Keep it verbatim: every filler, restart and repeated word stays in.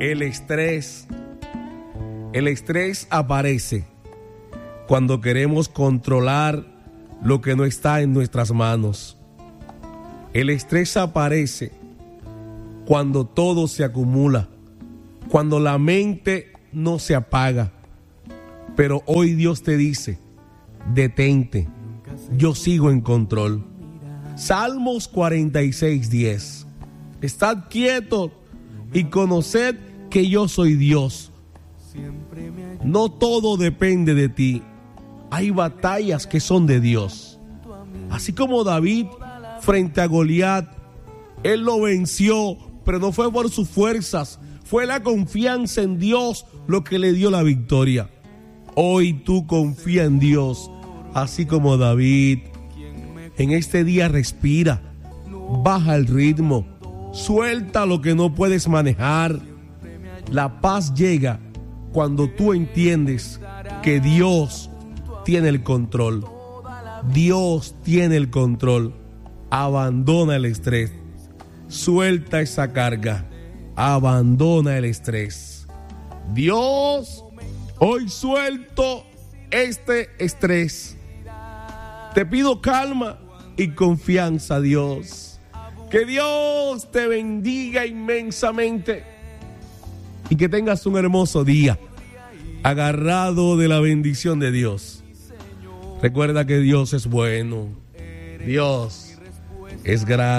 El estrés. El estrés aparece cuando queremos controlar lo que no está en nuestras manos. El estrés aparece cuando todo se acumula, cuando la mente no se apaga. Pero hoy Dios te dice, detente, yo sigo en control. Salmos cuarenta y seis, diez. Estad quietos y conoced que yo soy Dios. No todo depende de ti. Hay batallas que son de Dios. Así como David frente a Goliat, él lo venció, pero no fue por sus fuerzas, fue la confianza en Dios lo que le dio la victoria. Hoy tú confía en Dios, así como David. En este día respira, baja el ritmo, suelta lo que no puedes manejar. La paz llega cuando tú entiendes que Dios tiene el control. Dios tiene el control. Abandona el estrés. Suelta esa carga. Abandona el estrés. Dios, hoy suelto este estrés. Te pido calma y confianza, Dios. Que Dios te bendiga inmensamente y que tengas un hermoso día, agarrado de la bendición de Dios. Recuerda que Dios es bueno. Dios es grande.